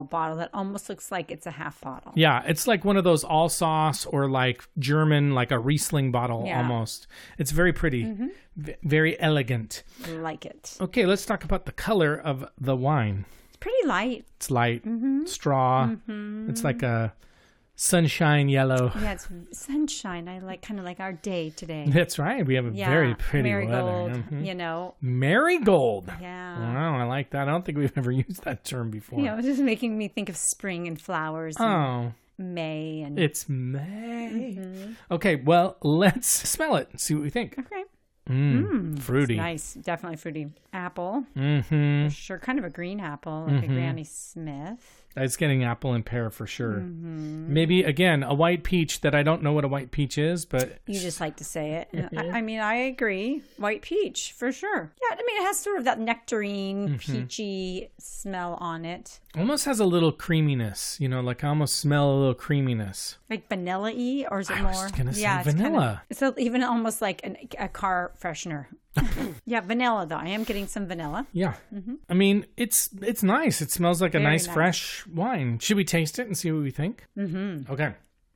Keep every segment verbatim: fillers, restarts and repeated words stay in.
bottle that almost looks like it's a half bottle. Yeah, it's like one of those all sauce or like German, like a Riesling bottle Yeah. almost. It's very pretty, Mm-hmm. v- very elegant. Like it. Okay, let's talk about the color of the wine. It's pretty light. It's light, Mm-hmm. straw. Mm-hmm. It's like a sunshine yellow. Yeah, it's sunshine. I like kind of like our day today. That's right. We have a Yeah, very pretty marigold, weather. Mhm. you know. Marigold. Yeah. Wow, I like that. I don't think we've ever used that term before. You know, it's just making me think of spring and flowers and Oh, May and it's May. Mm-hmm. Okay, well, let's smell it and see what we think. okay. Mm, fruity. Nice, definitely fruity. Apple, Mm-hmm. sure, kind of a green apple, like a Granny Smith. It's getting apple and pear for sure. Mm-hmm. Maybe, again, a white peach that I don't know what a white peach is, but You just like to say it. And I, I mean, I agree. White peach, for sure. Yeah, I mean, it has sort of that nectarine, peachy smell on it. almost has a little creaminess. You know, like I almost smell a little creaminess. Like vanilla-y, or is it I more? was gonna say yeah, it's kind of- vanilla. It's a, even almost like an, a car freshener. Yeah, vanilla, though. I am getting some vanilla. Yeah. I mean, it's it's nice. It smells like a Mm-hmm. Very nice, nice. fresh wine. Should we taste it and see what we think? Mm-hmm. Okay.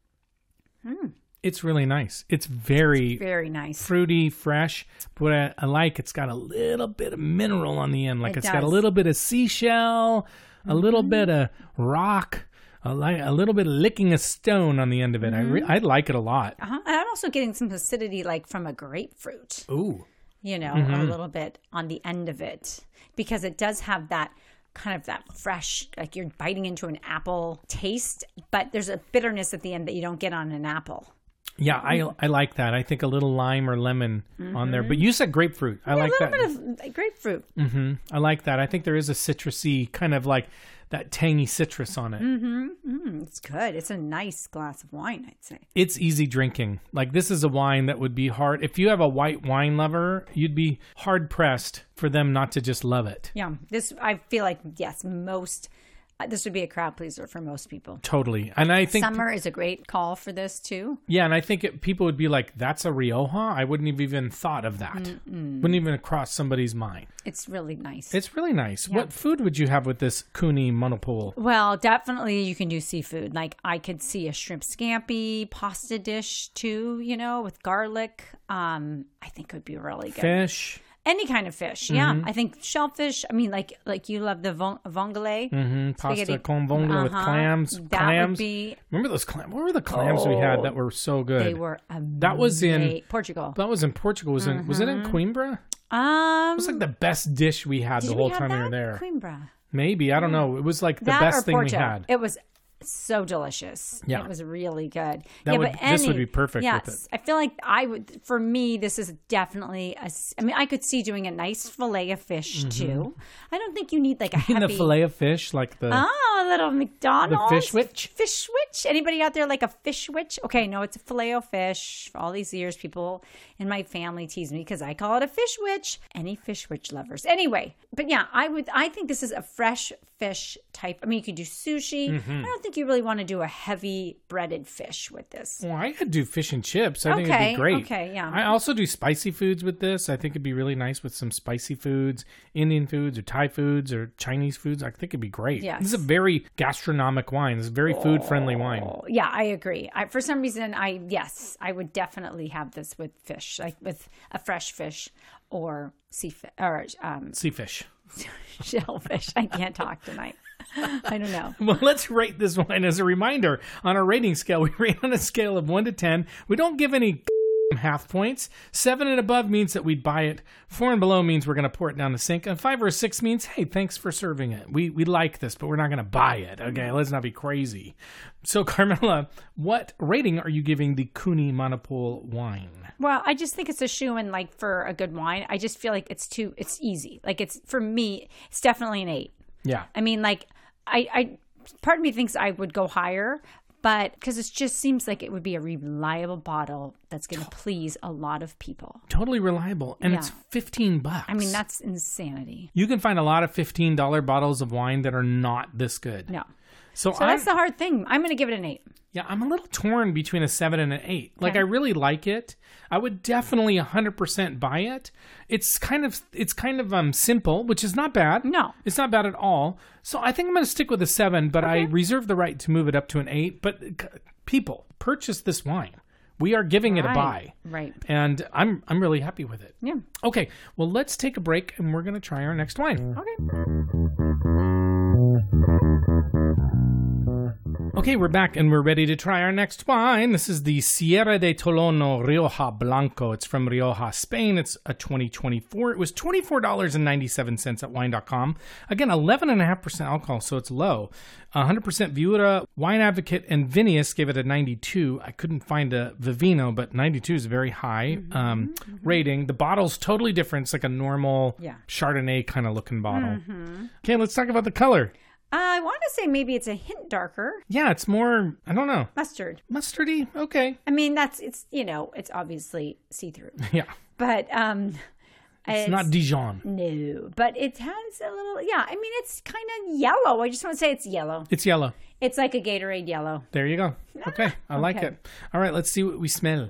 It's really nice. It's very Very nice. fruity, fresh. But what I, I like, it's got a little bit of mineral on the end. Like It it's got a does. little bit of seashell, a little bit of rock, a, li- a little bit of licking a stone on the end of it. I re- I like it a lot. Uh-huh. And I'm also getting some acidity, like from a grapefruit. Ooh. You know, Mm-hmm. a little bit on the end of it, because it does have that kind of that fresh, like you're biting into an apple taste, but there's a bitterness at the end that you don't get on an apple. Yeah, I I like that. I think a little lime or lemon on there. But you said grapefruit. I like a that. little bit of grapefruit. hmm I like that. I think there is a citrusy kind of like that tangy citrus on it. Mm, it's good. It's a nice glass of wine, I'd say. It's easy drinking. Like this is a wine that would be hard. If you have a white wine lover, you'd be hard pressed for them not to just love it. Yeah, this, I feel like, yes, most, uh, this would be a crowd pleaser for most people. Totally. And I think, Summer is a great call for this too. yeah, and I think it, people would be like, that's a Rioja? I wouldn't have even thought of that. Wouldn't even cross somebody's mind. It's really nice. It's really nice. What food would you have with this Cooney monopole? Well, definitely you can do seafood. Like I could see a shrimp scampi pasta dish too, you know, with garlic. Um, I think it would be really good. Fish. Any kind of fish, yeah. I think shellfish. I mean, like like you love the von- vongole. Mm-hmm. Pasta Spaghetti. con vongole with Uh-huh. clams. That clams. would be. Remember those clams? What were the clams we had that were so good? They were amazing. That was in- Portugal. That was in Portugal. Was it? Was it in Coimbra? Um, It was like the best dish we had did the we whole have time we that? were there. Coimbra. Maybe I don't know. It was like the That best or thing Porto. we had. It was so delicious. Yeah. It was really good. That yeah, would- but this would any- be perfect yes, with it. I feel like I would, for me, this is definitely a, s- I mean, I could see doing a nice fillet of fish too. I don't think you need like a In heavy. the fillet of fish, like the Oh, a little McDonald's. The fish witch? Fish witch? Anybody out there like a fish witch? Okay, no, it's a filet of fish. For all these years, people in my family tease me because I call it a fish witch. Any fish witch lovers. Anyway, but yeah, I would, I think this is a fresh fish type. I mean, you could do sushi. Mm-hmm. I don't think you really want to do a heavy breaded fish with this. Well, I could do fish and chips. I think it'd Okay, be great. okay, yeah. I also do spicy foods with this. I think it'd be really nice with some spicy foods, Indian foods or Thai foods or Chinese foods. I think it'd be great. Yes. This is a very gastronomic wine. This is a very food friendly wine. Oh, yeah, I agree. I, for some reason, I, yes, I would definitely have this with fish, like with a fresh fish or sea fish, or um, Sea fish. shellfish. I can't talk tonight. I don't know. Well, let's rate this wine as a reminder. On our rating scale, we rate on a scale of one to ten. We don't give any half points. Seven and above means that we'd buy it. Four and below means we're going to pour it down the sink. And five or six means, hey, thanks for serving it. We we like this, but we're not going to buy it. Okay, let's not be crazy. So, Carmela, what rating are you giving the Cooney Monopole wine? Well, I just think it's a shoe-in, like, for a good wine. I just feel like it's too, it's easy. Like, it's, for me, it's definitely an eight. Yeah. I mean, like, I, I part of me thinks I would go higher, but because it just seems like it would be a reliable bottle that's going to please a lot of people. Totally reliable. And Yeah. it's fifteen bucks. I mean, that's insanity. You can find a lot of fifteen dollars bottles of wine that are not this good. No. So, So I'm, that's the hard thing. I'm going to give it an eight. yeah, I'm a little torn between a seven and an eight. Like, Okay. I really like it. I would definitely one hundred percent buy it. It's kind of it's kind of um simple, which is not bad. No. It's not bad at all. So I think I'm going to stick with a seven, but I reserve the right to move it up to an eight. But c- people, purchase this wine. We are giving it a buy. Right. And I'm I'm really happy with it. Yeah. Okay, well, let's take a break, and we're going to try our next wine. Okay. Okay, we're back, and we're ready to try our next wine. This is the Sierra de Tolono Rioja Blanco. It's from Rioja, Spain. It's a twenty twenty-four. It was twenty-four dollars and ninety-seven cents at wine dot com. Again, eleven point five percent alcohol, so it's low. one hundred percent Viura, Wine Advocate, and Vinius gave it a ninety-two. I couldn't find a Vivino, but ninety-two is a very high um, mm-hmm. rating. The bottle's totally different. It's like a normal Yeah. Chardonnay kind of looking bottle. Mm-hmm. Okay, let's talk about the color. Uh, I want to say maybe it's a hint darker. Yeah, it's more, I don't know. Mustard. Mustardy? Okay. I mean, that's, it's, you know, it's obviously see-through. Yeah. But, um... It's, it's not Dijon. No, but it has a little, yeah, I mean, it's kind of yellow. I just want to say it's yellow. It's yellow. It's like a Gatorade yellow. There you go. Okay, I like Okay. it. All right, let's see what we smell.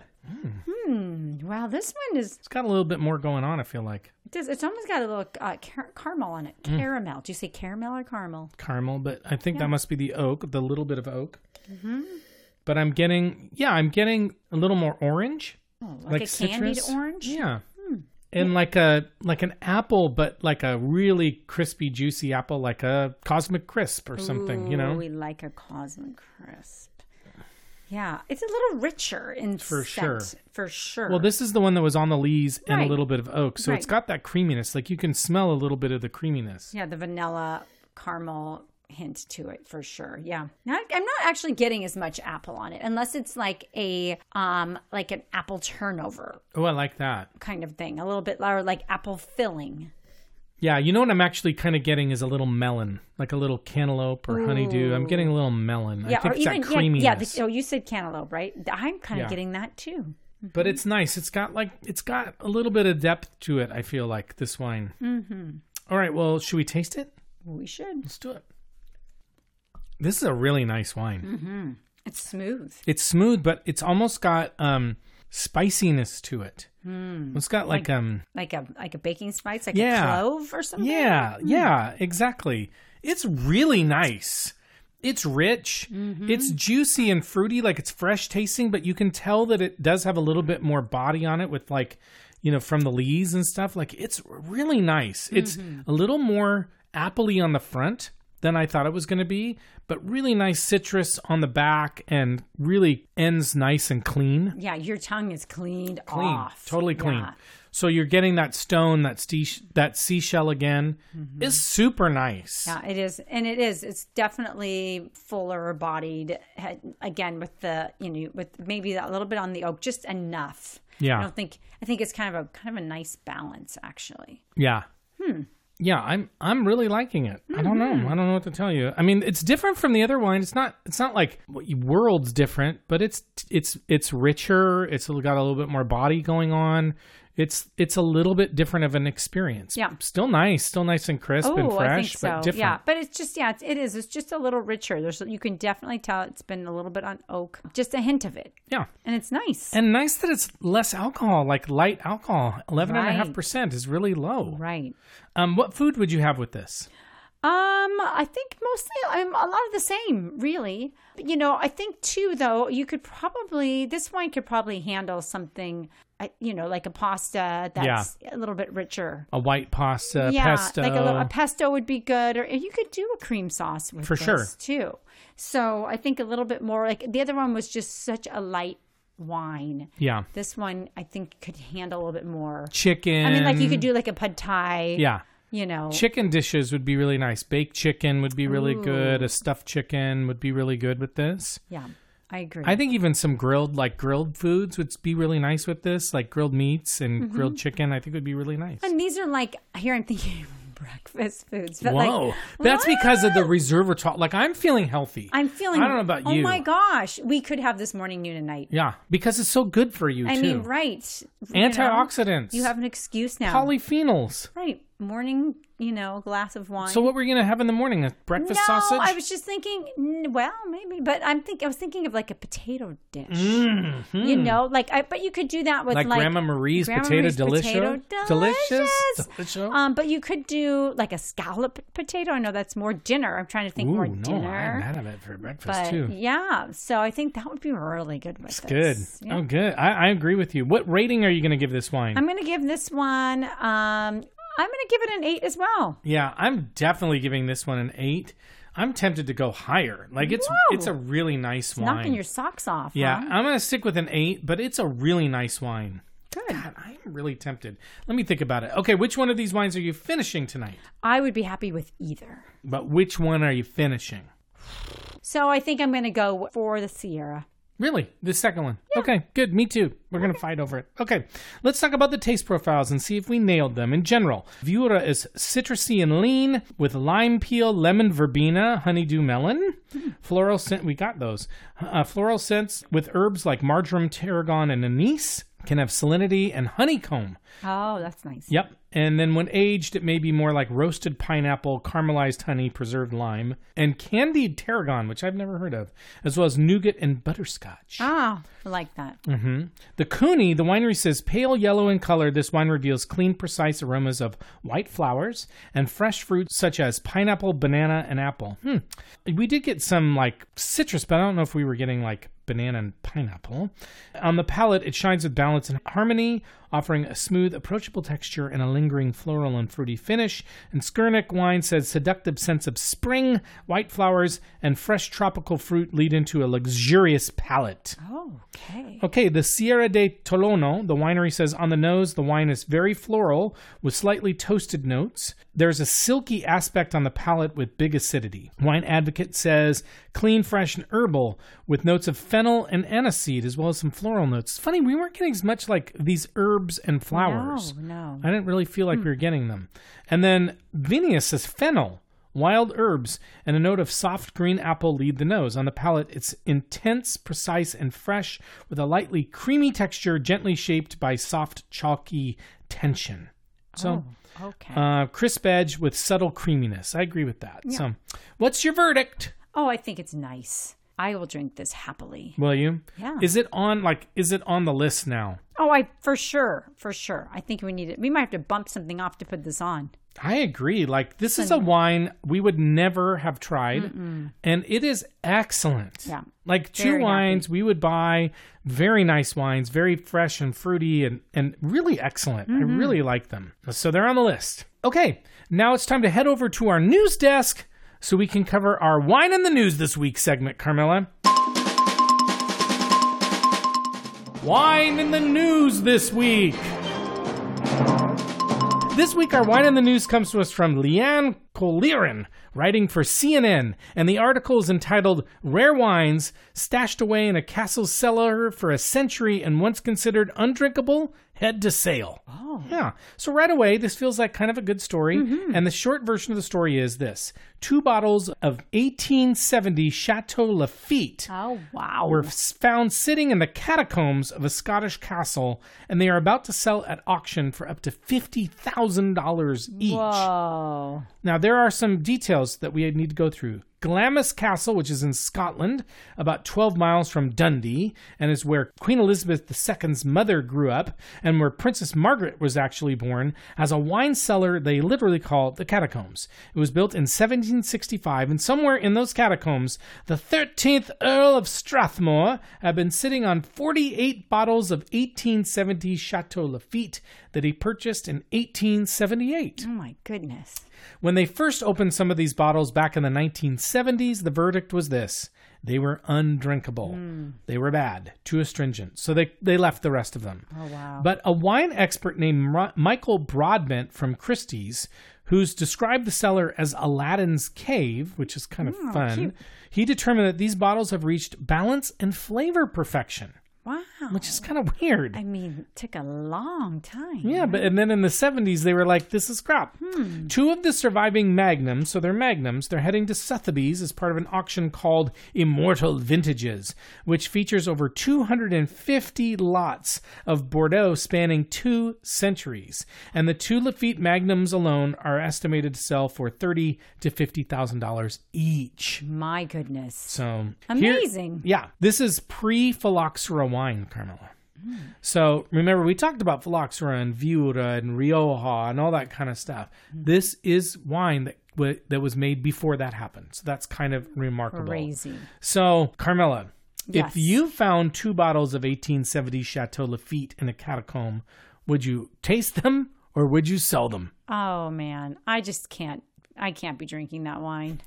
Hmm. Wow, this one is, It's got a little bit more going on, I feel like. it does, it's almost got a little uh, car- caramel on it. Caramel. Do you say caramel or caramel? Caramel, but I think Yeah. that must be the oak, the little bit of oak. Mm-hmm. But I'm getting, yeah, I'm getting a little more orange. Oh, like, a candied citrus. orange? Yeah. And like a like an apple, but like a really crispy, juicy apple, like a Cosmic Crisp or something, you know? Ooh, we like a Cosmic Crisp. Yeah, it's a little richer in For scent, sure. For sure. Well, this is the one that was on the lees and Right. a little bit of oak. So it's Right. got that creaminess. Like you can smell a little bit of the creaminess. Yeah, the vanilla caramel hint to it for sure. Yeah. Not, I'm not actually getting as much apple on it unless it's like a um like an apple turnover Oh, I like that. kind of thing. A little bit or like apple filling. Yeah, you know what I'm actually kind of getting is a little melon, like a little cantaloupe or honeydew. I'm getting a little melon. Yeah, I think or it's even that yeah, creaminess. yeah the, oh, you said cantaloupe, right? I'm kind of Yeah. getting that too. But it's nice. It's got like it's got a little bit of depth to it, I feel like, this wine. Mm-hmm. All right, well, should we taste it? We should. Let's do it. This is a really nice wine. Mm-hmm. It's smooth. It's smooth, but it's almost got um spiciness to it. Mm. It's got like, Like- um Like a like a baking spice, like Yeah. a clove or something. yeah, yeah, exactly. It's really nice. It's rich. Mm-hmm. It's juicy and fruity, like it's fresh tasting, but you can tell that it does have a little bit more body on it with like, you know, from the lees and stuff. Like it's really nice. It's Mm-hmm. a little more appley on the front than I thought it was going to be, but really nice citrus on the back and really ends nice and clean. Yeah, your tongue is cleaned Clean. off. Totally clean. Yeah. So you're getting that stone, that sea, that seashell again. Mm-hmm. Is super nice. Yeah, it is, and it is. It's definitely fuller bodied. had- Again, with the you know, with maybe a little bit on the oak, just enough. Yeah. I don't think. I think it's kind of a kind of a nice balance, actually. Yeah. Hmm. Yeah, I'm I'm really liking it. I don't know. I don't know what to tell you. I mean, it's different from the other wine. It's not it's not like worlds different, but it's it's it's richer. It's got a little bit more body going on. It's it's a little bit different of an experience. Yeah. Still nice, still nice and crisp and Oh, fresh, I think so. but different. Yeah, but it's just yeah, it's, it is. It's just a little richer. There's you can definitely tell it's been a little bit on oak, just a hint of it, Yeah. and it's nice. And nice that it's less alcohol, like light alcohol. eleven point five Right. percent is really low. Right. Um, what food would you have with this? Um, I think mostly I'm a lot of the same, really. But, you know, I think too, though, you could probably this wine could probably handle something, uh, you know, like a pasta that's a little bit richer. A white pasta, yeah, pesto. like a, little, a pesto would be good, or you could do a cream sauce with For this sure. too. So I think a little bit more like the other one was just such a light wine. yeah. This one I think could handle a little bit more. Chicken. I mean, like you could do like a pad thai. Yeah. You know, Chicken dishes would be really nice. Baked chicken would be really Ooh. good. A stuffed chicken would be really good with this. yeah, I agree. I think even some grilled, like grilled foods would be really nice with this, like grilled meats and Mm-hmm. grilled chicken, I think would be really nice. And these are like, here I'm thinking breakfast foods. But Whoa. like, That's what? because of the resveratrol. Like, I'm feeling healthy. I'm feeling. I don't know about oh you. Oh my gosh. We could have this morning, noon, and night. Yeah, because it's so good for you, I too. mean, right. Antioxidants. You know, you have an excuse now. Polyphenols. Right. Morning, you know, glass of wine. So what were you going to have in the morning? A breakfast no, sausage? I was just thinking, mm, well, maybe, but I'm think I was thinking of like a potato dish. Mm-hmm. You know, like I but you could do that with like, like Grandma Marie's Grandma potato Marie's delicious. potato Delicious. delicious. Delicious. Um, but you could do like a scallop potato. I know that's more dinner. I'm trying to think Ooh, more no, dinner. I haven't had it for breakfast but too. yeah, so I think that would be really good with It's this. good. Yeah. Oh, good. I, I agree with you. What rating are you going to give this wine? I'm going to give this one. Um, I'm going to give it an eight as well. Yeah, I'm definitely giving this one an eight. I'm tempted to go higher. Like it's Whoa. it's a really nice wine. Knocking your socks off. yeah, huh? I'm gonna stick with an eight, but it's a really nice wine. Good. God, I'm really tempted. Let me think about it. Okay, which one of these wines are you finishing tonight? I would be happy with either. But which one are you finishing? So I think I'm going to go for the Sierra. Really? The second one? Yeah. Okay, good. Me too. We're going to fight over it. Okay, let's talk about the taste profiles and see if we nailed them. In general, Viura is citrusy and lean with lime peel, lemon verbena, honeydew melon. Mm. Floral scent, we got those. Uh, floral scents with herbs like marjoram, tarragon, and anise. Can have salinity and honeycomb. Oh, that's nice. Yep. And then when aged, it may be more like roasted pineapple, caramelized honey, preserved lime, and candied tarragon, which I've never heard of, as well as nougat and butterscotch. Ah, I like that. Mm-hmm. The Cooney, the winery says, pale yellow in color, this wine reveals clean, precise aromas of white flowers and fresh fruits such as pineapple, banana, and apple. Hmm. We did get some like citrus, but I don't know if we were getting like banana and pineapple. On the palate, it shines with balance and harmony, offering a smooth, approachable texture and a lingering floral and fruity finish. And Skurnik wine says seductive sense of spring, white flowers, and fresh tropical fruit lead into a luxurious palate. Oh, okay. Okay, the Sierra de Tolono, the winery says on the nose, the wine is very floral with slightly toasted notes. There's a silky aspect on the palate with big acidity. Wine Advocate says clean, fresh, and herbal with notes of fennel and aniseed as well as some floral notes. It's funny, we weren't getting as much like these herbs and flowers. No, no. I didn't really feel like we were getting them. And then Vinia says fennel, wild herbs, and a note of soft green apple lead the nose. On the palate, it's intense, precise, and fresh with a lightly creamy texture gently shaped by soft, chalky tension. So, oh, okay. uh, crisp edge with subtle creaminess. I agree with that. Yeah. So, what's your verdict? Oh, I think it's nice. I will drink this happily. Will you? Yeah. Is it on like? Is it on the list now? Oh, I for sure, for sure. I think we need it. We might have to bump something off to put this on. I agree. Like this is a wine we would never have tried, Mm-mm. and it is excellent. Yeah. Like two Very wines happy. we would buy, very nice wines, very fresh and fruity, and and really excellent. Mm-hmm. I really like them. So they're on the list. Okay, now it's time to head over to our news desk so we can cover our Wine in the News this week segment, Carmela. Wine in the News this week. This week, our Wine in the News comes to us from Leanne Coliran, writing for C N N, and the article is entitled Rare Wines Stashed Away in a Castle Cellar for a Century and Once Considered Undrinkable Head to Sale. Oh. Yeah. So right away, this feels like kind of a good story. Mm-hmm. And the short version of the story is this. Two bottles of eighteen seventy Chateau Lafite oh, wow. were found sitting in the catacombs of a Scottish castle, and they are about to sell at auction for up to fifty thousand dollars each. Whoa. Now, there are some details that we need to go through. Glamis Castle, which is in Scotland, about twelve miles from Dundee, and is where Queen Elizabeth the Second's mother grew up, and where Princess Margaret was actually born, has a wine cellar they literally call the Catacombs. It was built in seventeen sixty-five, and somewhere in those catacombs, the thirteenth Earl of Strathmore had been sitting on forty-eight bottles of eighteen seventy Chateau Lafite that he purchased in eighteen seventy-eight. Oh, my goodness. When they first opened some of these bottles back in the nineteen seventies, the verdict was this. They were undrinkable. Mm. They were bad, too astringent. So they, they left the rest of them. Oh, wow. But a wine expert named Ra- Michael Broadbent from Christie's, who's described the cellar as Aladdin's Cave, which is kind of oh, fun, cute. He determined that these bottles have reached balance and flavor perfection. Wow. Which is kind of weird. I mean, it took a long time. Yeah, but and then in the seventies, they were like, this is crap. Hmm. Two of the surviving magnums, so they're magnums, they're heading to Sotheby's as part of an auction called Immortal Vintages, which features over two hundred fifty lots of Bordeaux spanning two centuries. And the two Lafite magnums alone are estimated to sell for thirty thousand to fifty thousand dollars each. My goodness. So Amazing. Here, yeah, this is pre-phylloxera wine, Carmela. Mm. So remember, we talked about phylloxera and Viura and Rioja and all that kind of stuff. Mm. This is wine that w- that was made before that happened. So that's kind of remarkable. Crazy. So, Carmela, yes. if you found two bottles of eighteen seventy Chateau Lafite in a catacomb, would you taste them or would you sell them? Oh, man. I just can't. I can't be drinking that wine.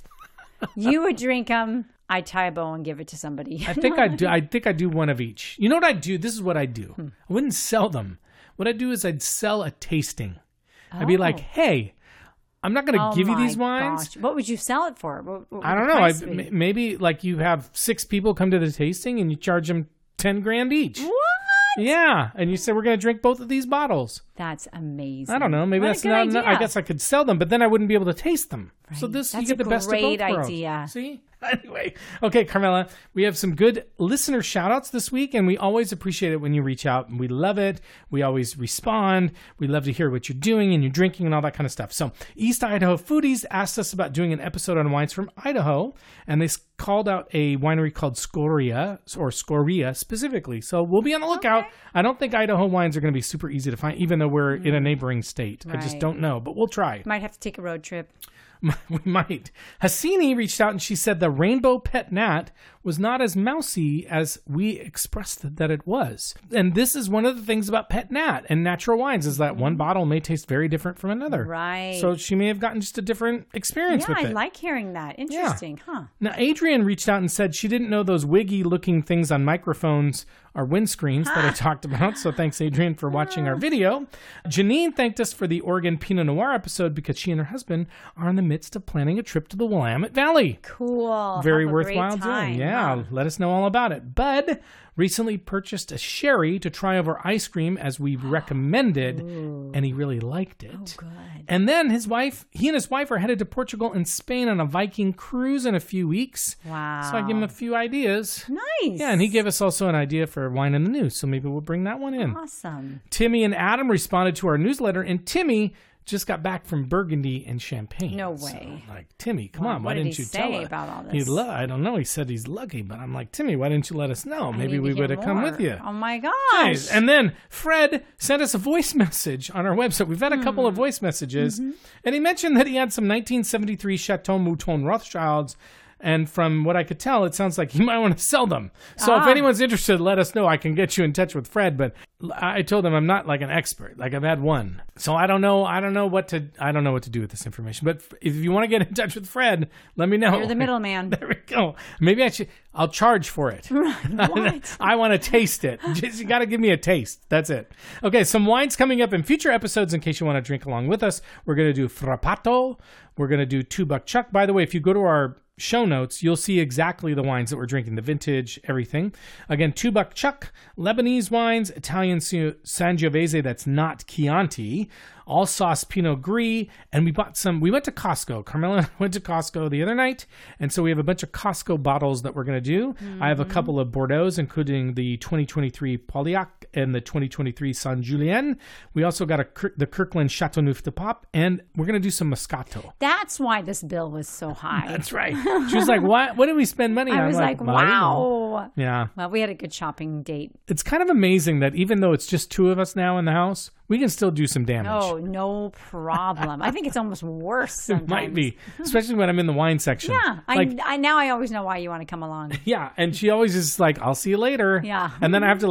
You would drink them. I'd tie a bow and give it to somebody. I think I do. I think I do one of each. You know what I do? This is what I do. Hmm. I wouldn't sell them. What I do is I'd sell a tasting. Oh. I'd be like, hey, I'm not going to oh give you these wines. Gosh. What would you sell it for? What, what I don't know. I, m- maybe like you have six people come to the tasting and you charge them ten grand each. What? Yeah, and you said we're going to drink both of these bottles. That's amazing. I don't know. Maybe what that's not. Idea. I guess I could sell them, but then I wouldn't be able to taste them. Right. So this that's you get the best of both worlds. Great idea. See. Anyway, okay, Carmela, we have some good listener shout outs this week, and we always appreciate it when you reach out. We love it. We always respond. We love to hear what you're doing and you're drinking and all that kind of stuff. So, East Idaho Foodies asked us about doing an episode on wines from Idaho, and they called out a winery called Scoria, or Scoria specifically. So, we'll be on the lookout. Okay. I don't think Idaho wines are going to be super easy to find, even though we're mm. in a neighboring state. Right. I just don't know, but we'll try. Might have to take a road trip. We might. Hassini reached out and she said the Rainbow Pet Nat was not as mousy as we expressed that it was. And this is one of the things about Pet Nat and natural wines is that one bottle may taste very different from another. Right. So she may have gotten just a different experience yeah, with it. I like hearing that. Interesting, yeah. huh? Now, Adrian reached out and said she didn't know those wiggy-looking things on microphones are windscreens that I talked about. So thanks, Adrian, for watching our video. Janine thanked us for the Oregon Pinot Noir episode because she and her husband are in the midst of planning a trip to the Willamette Valley. Cool. Very Have a worthwhile great time. doing. Yeah, huh? Let us know all about it. Bud recently purchased a sherry to try over ice cream as we recommended, Ooh. and he really liked it. Oh, good. And then his wife, he and his wife are headed to Portugal and Spain on a Viking cruise in a few weeks. Wow. So I gave him a few ideas. Nice. Yeah, and he gave us also an idea for wine in the news, so maybe we'll bring that one in. Awesome. Timmy and Adam responded to our newsletter, and Timmy just got back from Burgundy and Champagne. No way. So, like, Timmy, come well, on, why what didn't did he you say tell us? about all this? He lo- I don't know. He said he's lucky, but I'm like, Timmy, why didn't you let us know? I Maybe we would have come with you. Oh my gosh. Nice. And then Fred sent us a voice message on our website. We've had a couple mm. of voice messages, mm-hmm. and he mentioned that he had some nineteen seventy-three Chateau Mouton Rothschilds. And from what I could tell, it sounds like he might want to sell them. So ah. if anyone's interested, let us know. I can get you in touch with Fred. But I told him I'm not like an expert. Like I've had one, so I don't know. I don't know what to. I don't know what to do with this information. But if you want to get in touch with Fred, let me know. You're the middleman. There we go. Maybe I should. I'll charge for it. What? I want to taste it. Just, you got to give me a taste. That's it. Okay, some wines coming up in future episodes in case you want to drink along with us. We're going to do Frappato. We're going to do Two Buck Chuck. By the way, if you go to our show notes, you'll see exactly the wines that we're drinking, the vintage, everything. Again, Two Buck Chuck, Lebanese wines, Italian Sangiovese that's not Chianti, all sauce Pinot Gris, and we bought some, we went to Costco. Carmela went to Costco the other night, and so we have a bunch of Costco bottles that we're going to do. Mm-hmm. I have a couple of Bordeaux, including the twenty twenty-three Pauliac and the twenty twenty-three Saint Julien. We also got a the Kirkland Chateauneuf de Pape, and we're going to do some Moscato. That's why this bill was so high. That's right. She was like, what, what did we spend money on? I was I'm like, like wow. Yeah. Well, we had a good shopping date. It's kind of amazing that even though it's just two of us now in the house, we can still do some damage. Oh, no problem. I think it's almost worse sometimes. It might be, especially when I'm in the wine section. Yeah. Like, I, I Now I always know why you want to come along. Yeah. And she always is like, I'll see you later. Yeah. And then I have to like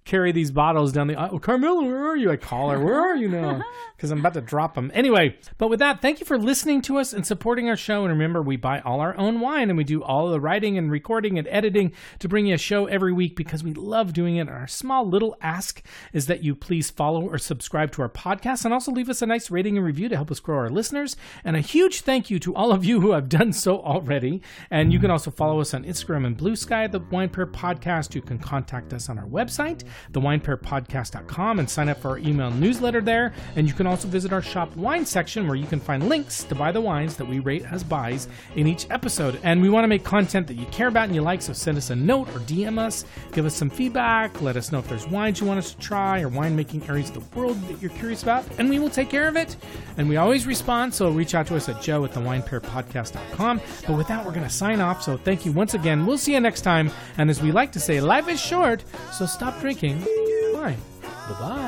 carry these bottles down the aisle. Carmela, where are you? I call her. Where are you now? Because I'm about to drop them. Anyway, but with that, thank you for listening to us and supporting our show. And remember, we buy all our own wine and we do all of the writing and recording and editing to bring you a show every week because we love doing it. And our small little ask is that you please follow or subscribe to our podcast and also leave us a nice rating and review to help us grow our listeners. And a huge thank you to all of you who have done so already. And you can also follow us on Instagram and Blue Sky, the Wine Pair Podcast. You can contact us on our website, the wine pair podcast dot com, and sign up for our email newsletter there. And you can also visit our shop wine section where you can find links to buy the wines that we rate as buys in each episode. And we want to make content that you care about and you like, so send us a note or D M us, give us some feedback, let us know if there's wines you want us to try or winemaking areas of the world that you're curious about, and we will take care of it. And we always respond, so reach out to us at joe at the wine pair podcast dot com. But with that, we're going to sign off, so thank you once again. We'll see you next time, and as we like to say, life is short, so stop drinking wine. Bye-bye.